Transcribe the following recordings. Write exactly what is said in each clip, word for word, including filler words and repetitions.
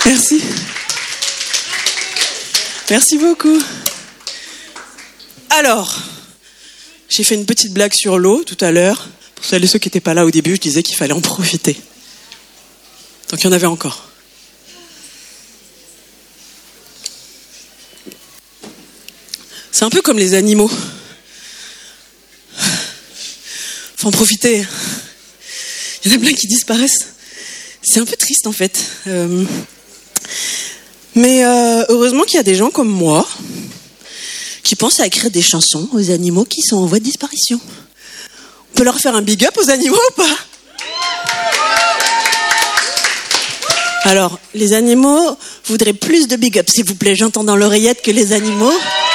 Merci. Merci beaucoup. Alors, j'ai fait une petite blague sur l'eau tout à l'heure. Pour celles et ceux qui n'étaient pas là au début, je disais qu'il fallait en profiter. Donc il y en avait encore. C'est un peu comme les animaux. Faut en profiter. Il y en a plein qui disparaissent. C'est un peu triste en fait. Euh... Mais euh, heureusement qu'il y a des gens comme moi qui pensent à écrire des chansons aux animaux qui sont en voie de disparition. On peut leur faire un big up aux animaux ou pas ? Alors, les animaux voudraient plus de big up, s'il vous plaît. J'entends dans l'oreillette que les animaux...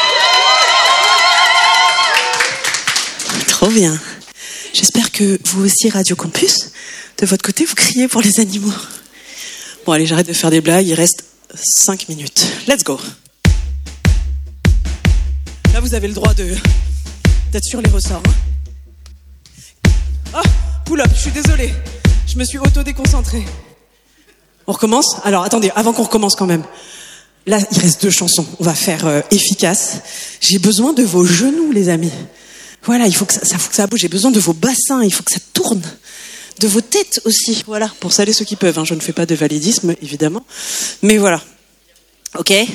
Trop bien. J'espère que vous aussi, Radio Campus, de votre côté, vous criez pour les animaux. Bon, allez, j'arrête de faire des blagues. Il reste cinq minutes. Let's go. Là, vous avez le droit de d'être sur les ressorts. Hein. Oh, pull up, je suis désolée. Je me suis auto-déconcentrée. On recommence ? Alors, attendez, avant qu'on recommence quand même. Là, il reste deux chansons. On va faire euh, efficace. J'ai besoin de vos genoux, les amis. Voilà, il faut que ça, ça, faut que ça bouge. J'ai besoin de vos bassins, il faut que ça tourne. De vos têtes aussi, voilà. Pour ça, les ceux qui peuvent. Hein. Je ne fais pas de validisme, évidemment. Mais voilà. Ok ?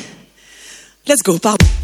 Let's go, pardon.